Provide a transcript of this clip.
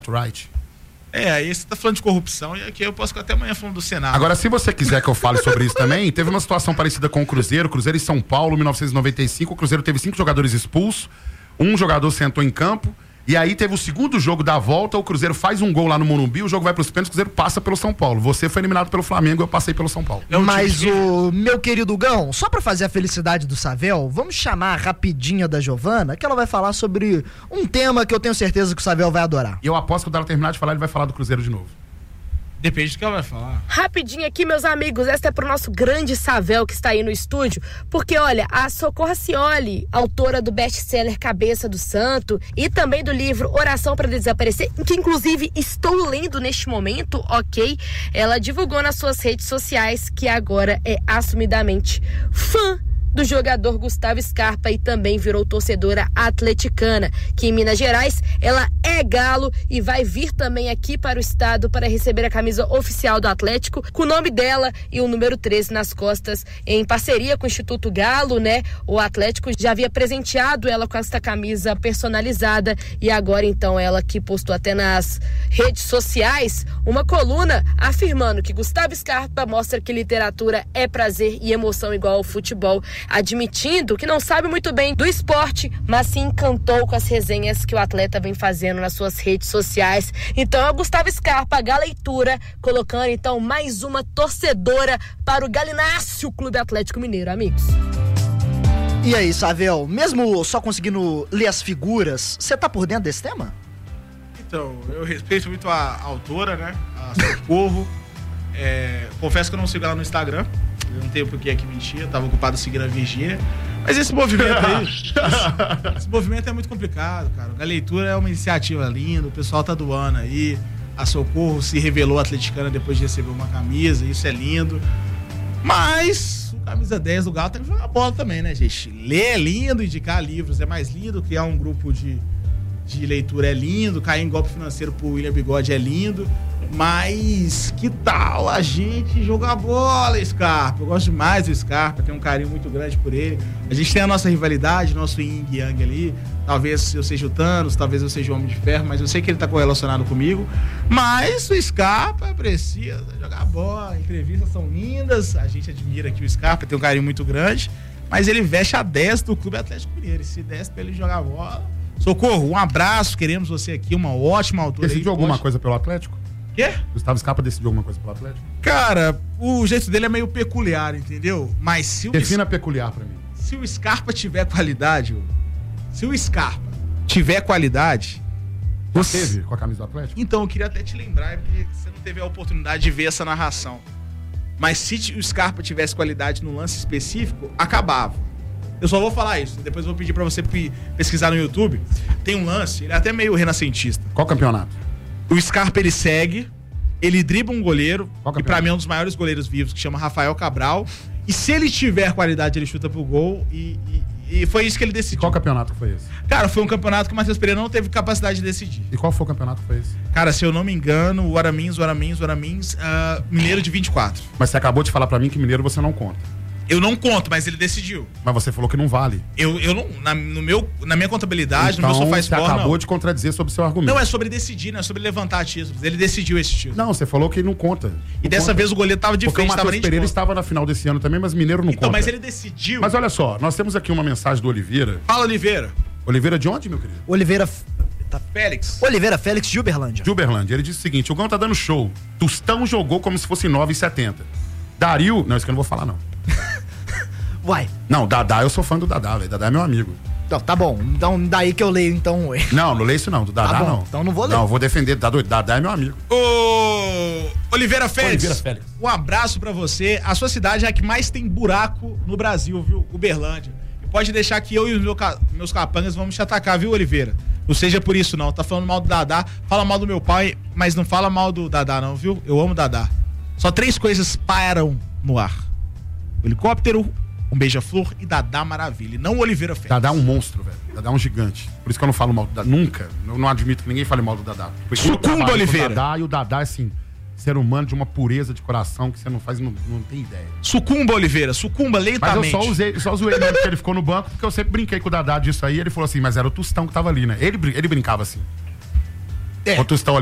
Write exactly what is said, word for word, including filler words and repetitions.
Right. É, aí você tá falando de corrupção e aqui eu posso ficar até amanhã falando do Senado. Agora, se você quiser que eu fale sobre isso também, teve uma situação parecida com o Cruzeiro. Cruzeiro em São Paulo, mil novecentos e noventa e cinco. O Cruzeiro teve cinco jogadores expulsos. Um jogador sentou em campo. E aí teve o segundo jogo da volta. O Cruzeiro faz um gol lá no Morumbi. O jogo vai pros pênaltis. O Cruzeiro passa pelo São Paulo. Você foi eliminado pelo Flamengo. Eu passei pelo São Paulo. Mas o meu querido Gão, só pra fazer a felicidade do Savel, vamos chamar a rapidinha da Giovana, que ela vai falar sobre um tema que eu tenho certeza que o Savel vai adorar. E eu aposto que quando ela terminar de falar, ele vai falar do Cruzeiro de novo. Depende do que ela vai falar. Rapidinho aqui, meus amigos, esta é pro nosso grande Savel que está aí no estúdio, porque olha, a Socorro Cioli, autora do best-seller Cabeça do Santo e também do livro Oração para Desaparecer, que inclusive estou lendo neste momento, ok? Ela divulgou nas suas redes sociais que agora é assumidamente fã do jogador Gustavo Scarpa e também virou torcedora atleticana, que em Minas Gerais ela é galo e vai vir também aqui para o estado para receber a camisa oficial do Atlético com o nome dela e o número treze nas costas, em parceria com o Instituto Galo, né? O Atlético já havia presenteado ela com esta camisa personalizada e agora então ela que postou até nas redes sociais uma coluna afirmando que Gustavo Scarpa mostra que literatura é prazer e emoção igual ao futebol, admitindo que não sabe muito bem do esporte, mas se encantou com as resenhas que o atleta vem fazendo nas suas redes sociais. Então é o Gustavo Scarpa, a Galeitura, colocando então mais uma torcedora para o Galinácio Clube Atlético Mineiro, amigos. E aí, Savel, mesmo só conseguindo ler as figuras, você tá por dentro desse tema? Então, eu respeito muito a autora, né? A Socorro. É, confesso que eu não sigo ela no Instagram. Eu não tenho por que aqui mentir, eu tava ocupado seguindo a Virgínia. Mas esse movimento aí, esse, esse movimento é muito complicado, cara. A leitura é uma iniciativa linda, o pessoal tá doando aí. A Socorro se revelou atleticana depois de receber uma camisa, isso é lindo. Mas o camisa dez do Galo tem que jogar bola também, né, gente? Ler é lindo, indicar livros é mais lindo, criar um grupo de, de leitura é lindo, cair em golpe financeiro pro William Bigode é lindo. Mas que tal a gente jogar bola, Scarpa? Eu gosto demais do Scarpa, tenho um carinho muito grande por ele. A gente tem a nossa rivalidade, nosso yin e yang ali. Talvez eu seja o Thanos, talvez eu seja o Homem de Ferro, mas eu sei que ele tá correlacionado comigo. Mas o Scarpa precisa jogar bola, entrevistas são lindas, a gente admira aqui o Scarpa, tem um carinho muito grande. Mas ele veste a dez do Clube Atlético Mineiro, e se desse pra ele jogar bola... Socorro, um abraço, queremos você aqui, uma ótima altura. Decidiu alguma coisa pelo Atlético? Quê? Gustavo Scarpa decidiu alguma coisa pelo Atlético? Cara, o jeito dele é meio peculiar, entendeu? Mas se o... Defina peculiar pra mim. Se o Scarpa tiver qualidade, se o Scarpa tiver qualidade... Já você teve com a camisa do Atlético? Então, eu queria até te lembrar, porque você não teve a oportunidade de ver essa narração. Mas se o Scarpa tivesse qualidade no lance específico, acabava. Eu só vou falar isso, depois eu vou pedir pra você pesquisar no YouTube. Tem um lance, ele é até meio renascentista. Qual campeonato? O Scarpa, ele segue, ele dribla um goleiro, que pra mim é um dos maiores goleiros vivos, que chama Rafael Cabral. E se ele tiver qualidade, ele chuta pro gol e, e, e foi isso que ele decidiu. E qual campeonato foi esse? Cara, foi um campeonato que o Matheus Pereira não teve capacidade de decidir. E qual foi o campeonato que foi esse? Cara, se eu não me engano, o Aramins, o Aramins, o Aramins, uh, Mineiro de vinte e quatro. Mas você acabou de falar pra mim que Mineiro você não conta. Eu não conto, mas ele decidiu. Mas você falou que não vale. Eu, eu não, na, no meu, na minha contabilidade, então, no meu sofá você score, acabou não. de contradizer sobre o seu argumento. Não, é sobre decidir, não é sobre levantar títulos. Ele decidiu esse título. Não, você falou que não conta. Não e dessa conta. vez o goleiro tava de Porque frente, o tava Matheus nem Pereira de estava na final desse ano também, mas Mineiro não então, conta. Mas ele decidiu. Mas olha só, nós temos aqui uma mensagem do Oliveira. Fala, Oliveira. Oliveira de onde, meu querido? Oliveira... Tá. Félix. Oliveira Félix de Uberlândia. De Uberlândia. Ele disse o seguinte, o Gão tá dando show. Tostão jogou como se fosse nove e setenta. Dario... Não, isso que eu não vou falar, não. Vai. Não, Dadá, eu sou fã do Dadá, velho. Dadá é meu amigo. Não, tá bom. Então daí que eu leio, então. Não, não leio isso não, do Dadá tá bom, não. Então não vou ler. Não, eu vou defender, Dadá, Dadá é meu amigo. Ô, Oliveira Félix. Oliveira Félix. Um abraço pra você. A sua cidade é a que mais tem buraco no Brasil, viu? Uberlândia. E pode deixar que eu e os meus, meus capangas vamos te atacar, viu, Oliveira? Não seja por isso, não. Tá falando mal do Dadá, fala mal do meu pai, mas não fala mal do Dadá, não, viu? Eu amo o Dadá. Só três coisas param no ar: o helicóptero, um beija-flor e Dadá Maravilha. E não o Oliveira Félix. Dadá é um monstro, velho. Dadá é um gigante. Por isso que eu não falo mal do Dadá. Nunca. Eu não admito que ninguém fale mal do Dadá. Sucumba, Oliveira. O Dadá, e o Dadá é assim, ser humano de uma pureza de coração que você não faz, não, não tem ideia. Sucumba, Oliveira. Sucumba lentamente. Mas eu só usei, só zoei ele porque ele ficou no banco, porque eu sempre brinquei com o Dadá disso aí. Ele falou assim, mas era o Tostão que tava ali, né? Ele, ele brincava assim. É. Quanto estão